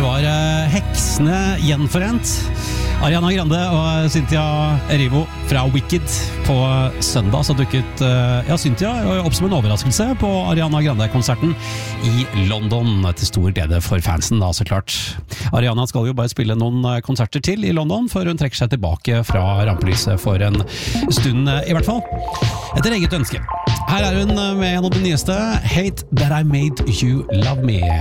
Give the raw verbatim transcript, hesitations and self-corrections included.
Nylig var uh, heksene gjenforent. Ariana Grande og Cynthia Erivo fra Wicked. På søndag så dukket uh, ja, Cynthia opp som en overraskelse på Ariana Grande-konserten i London, til stor glede for fansen da, så klart. Ariana skal jo bare spille noen konserter til i London, for hun trekker seg tilbake fra rampelyset for en stund i hvert fall. Etter eget ønske. Her er hun med en av de nyeste, Hate That I Made You Love Me.